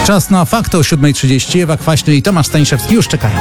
Czas na fakty o 7:30. Ewa Kwaśny i Tomasz Staniszewski już czekają.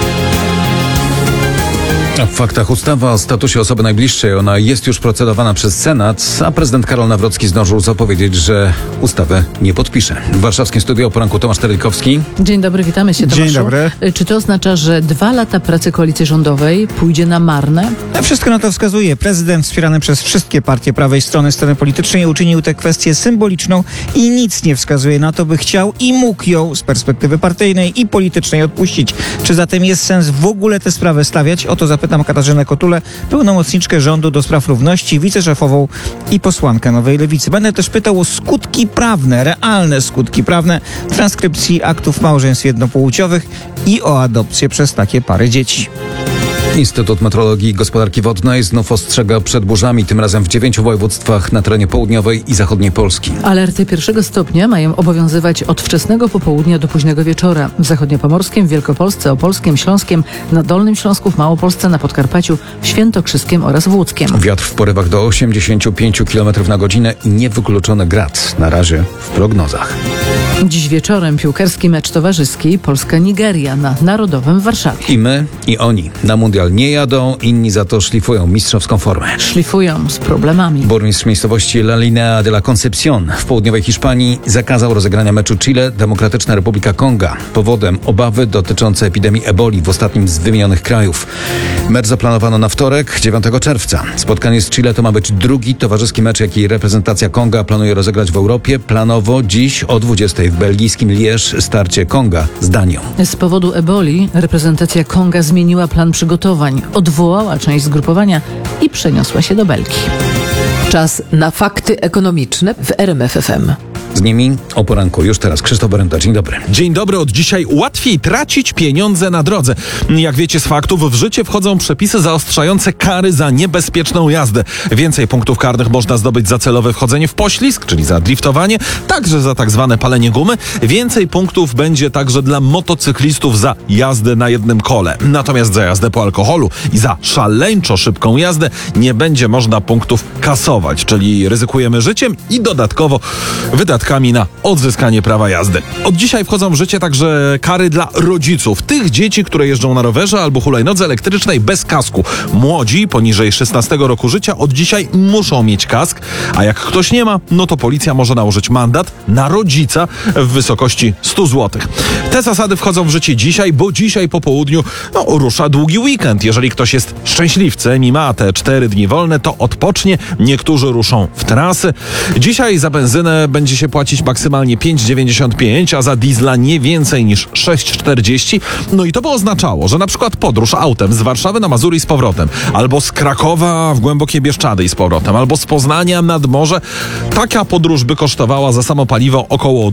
W faktach ustawa o statusie osoby najbliższej. Ona jest już procedowana przez Senat, a prezydent Karol Nawrocki zdążył zapowiedzieć, że ustawę nie podpisze. W warszawskim studiu o poranku Tomasz Terlikowski. Dzień dobry, witamy się, Tomaszu. Dzień dobry. Czy to oznacza, że 2 lata pracy koalicji rządowej pójdzie na marne? Wszystko na to wskazuje. Prezydent wspierany przez wszystkie partie prawej strony sceny politycznej uczynił tę kwestię symboliczną i nic nie wskazuje na to, by chciał i mógł ją z perspektywy partyjnej i politycznej odpuścić. Czy zatem jest sens w ogóle tę sprawę stawiać? O to zapytam Katarzynę Kotulę, pełnomocniczkę rządu do spraw równości, wiceszefową i posłankę Nowej Lewicy. Będę też pytał o skutki prawne, realne skutki prawne transkrypcji aktów małżeństw jednopłciowych i o adopcję przez takie pary dzieci. Instytut Meteorologii i Gospodarki Wodnej znów ostrzega przed burzami, tym razem w 9 województwach na terenie południowej i zachodniej Polski. Alerty 1. stopnia mają obowiązywać od wczesnego popołudnia do późnego wieczora. W zachodniopomorskim, Wielkopolsce, Opolskiem, Śląskiem, na Dolnym Śląsku, w Małopolsce, na Podkarpaciu, w Świętokrzyskiem oraz w Łódzkiem. Wiatr w porywach do 85 km na godzinę i niewykluczony grad. Na razie w prognozach. Dziś wieczorem piłkarski mecz towarzyski Polska-Nigeria na Narodowym w Warszawie. I my, i oni na mundial nie jadą, inni za to szlifują mistrzowską formę. Szlifują z problemami. Burmistrz miejscowości La Linea de la Concepción w południowej Hiszpanii zakazał rozegrania meczu Chile-Demokratyczna Republika Konga. Powodem obawy dotyczące epidemii eboli w ostatnim z wymienionych krajów. Mecz zaplanowano na wtorek, 9 czerwca. Spotkanie z Chile to ma być drugi towarzyski mecz, jaki reprezentacja Konga planuje rozegrać w Europie. Planowo dziś o 20 w belgijskim Liège starcie Konga z Danią. Z powodu eboli reprezentacja Konga zmieniła plan przygotowań, odwołała część zgrupowania i przeniosła się do Belgii. Czas na fakty ekonomiczne w RMF FM. Z nimi o poranku już teraz Krzysztof Berenda. Dzień dobry. Dzień dobry. Od dzisiaj łatwiej tracić pieniądze na drodze. Jak wiecie z faktów, w życie wchodzą przepisy zaostrzające kary za niebezpieczną jazdę. Więcej punktów karnych można zdobyć za celowe wchodzenie w poślizg, czyli za driftowanie, także za tak zwane palenie gumy. Więcej punktów będzie także dla motocyklistów za jazdę na jednym kole. Natomiast za jazdę po alkoholu i za szaleńczo szybką jazdę nie będzie można punktów kasować, czyli ryzykujemy życiem i dodatkowo wydatkami na odzyskanie prawa jazdy. Od dzisiaj wchodzą w życie także kary dla rodziców tych dzieci, które jeżdżą na rowerze albo hulajnodze elektrycznej bez kasku. Młodzi poniżej 16 roku życia od dzisiaj muszą mieć kask, a jak ktoś nie ma, no to policja może nałożyć mandat na rodzica w wysokości 100 zł. Te zasady wchodzą w życie dzisiaj, bo dzisiaj po południu rusza długi weekend. Jeżeli ktoś jest szczęśliwcem i ma te 4 dni wolne, to odpocznie. Niektórzy ruszą w trasy. Dzisiaj za benzynę będzie się płacić maksymalnie 5,95, a za diesla nie więcej niż 6,40. No i to by oznaczało, że na przykład podróż autem z Warszawy na Mazury i z powrotem, albo z Krakowa w głębokie Bieszczady i z powrotem, albo z Poznania nad morze, taka podróż by kosztowała za samo paliwo około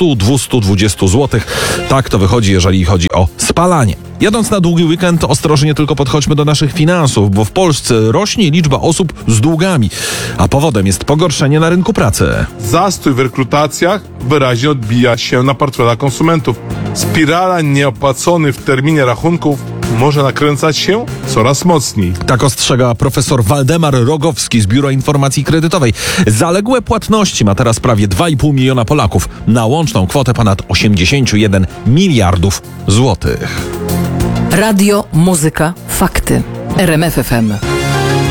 200-220 zł. Tak to wychodzi, jeżeli chodzi o spalanie. Jadąc na długi weekend, ostrożnie tylko podchodźmy do naszych finansów, bo w Polsce rośnie liczba osób z długami, a powodem jest pogorszenie na rynku pracy. Zastój w rekrutacjach wyraźnie odbija się na portfelach konsumentów. Spirala nieopłaconych w terminie rachunków może nakręcać się coraz mocniej. Tak ostrzega profesor Waldemar Rogowski z Biura Informacji Kredytowej. Zaległe płatności ma teraz prawie 2,5 miliona Polaków na łączną kwotę ponad 81 miliardów złotych. Radio, muzyka, fakty. RMF FM.